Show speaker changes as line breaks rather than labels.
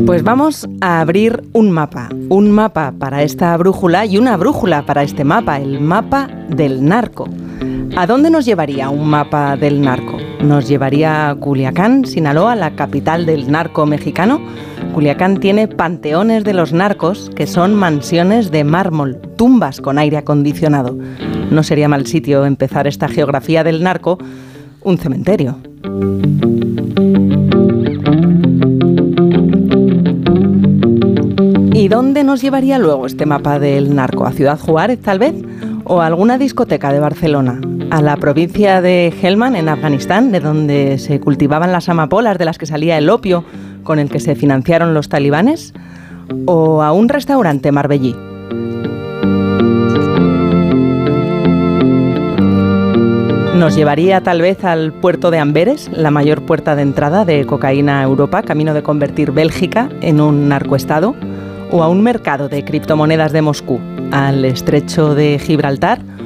Pues vamos a abrir un mapa para esta brújula y una brújula para este mapa, el mapa del narco. ¿A dónde nos llevaría un mapa del narco? ¿Nos llevaría a Culiacán, Sinaloa, la capital del narco mexicano? Culiacán tiene panteones de los narcos, que son mansiones de mármol, tumbas con aire acondicionado. No sería mal sitio empezar esta geografía del narco, un cementerio. ¿Y dónde nos llevaría luego este mapa del narco? ¿A Ciudad Juárez, tal vez? ¿O a alguna discoteca de Barcelona? ¿A la provincia de Helmand, en Afganistán, de donde se cultivaban las amapolas de las que salía el opio con el que se financiaron los talibanes? ¿O a un restaurante marbellí? ¿Nos llevaría tal vez al puerto de Amberes, la mayor puerta de entrada de cocaína a Europa, camino de convertir Bélgica en un narcoestado? ¿O a un mercado de criptomonedas de Moscú, al estrecho de Gibraltar